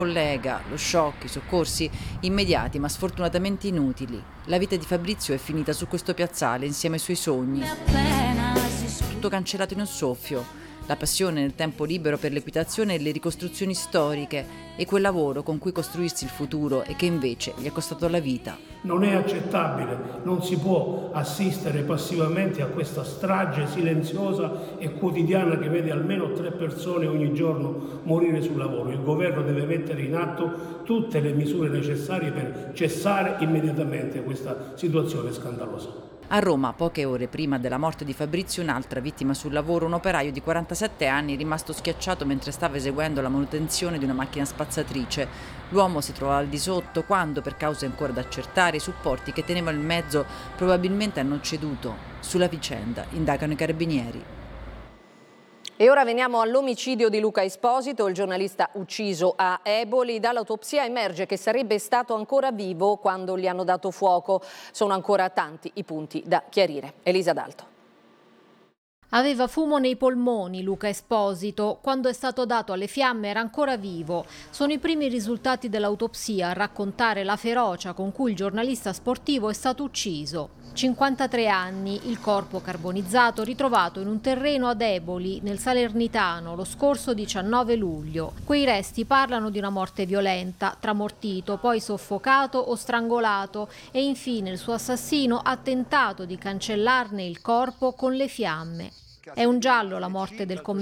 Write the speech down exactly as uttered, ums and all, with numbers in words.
Collega, lo shock, i soccorsi immediati ma sfortunatamente inutili. La vita di Fabrizio è finita su questo piazzale insieme ai suoi sogni. Tutto cancellato in un soffio. La passione nel tempo libero per l'equitazione e le ricostruzioni storiche e quel lavoro con cui costruirsi il futuro e che invece gli è costato la vita. Non è accettabile, non si può assistere passivamente a questa strage silenziosa e quotidiana che vede almeno tre persone ogni giorno morire sul lavoro. Il governo deve mettere in atto tutte le misure necessarie per cessare immediatamente questa situazione scandalosa. A Roma, poche ore prima della morte di Fabrizio, un'altra vittima sul lavoro, un operaio di quarantasette anni rimasto schiacciato mentre stava eseguendo la manutenzione di una macchina spazzatrice. L'uomo si trovava al di sotto quando, per cause ancora da accertare, i supporti che tenevano il mezzo probabilmente hanno ceduto. Sulla vicenda indagano i carabinieri. E ora veniamo all'omicidio di Luca Esposito, il giornalista ucciso a Eboli. Dall'autopsia emerge che sarebbe stato ancora vivo quando gli hanno dato fuoco. Sono ancora tanti i punti da chiarire. Elisa D'Alto. Aveva fumo nei polmoni Luca Esposito. Quando è stato dato alle fiamme era ancora vivo. Sono i primi risultati dell'autopsia a raccontare la ferocia con cui il giornalista sportivo è stato ucciso. cinquantatré anni, il corpo carbonizzato ritrovato in un terreno ad Eboli, nel Salernitano, lo scorso diciannove luglio. Quei resti parlano di una morte violenta, tramortito, poi soffocato o strangolato e infine il suo assassino ha tentato di cancellarne il corpo con le fiamme. È un giallo la morte del commesso.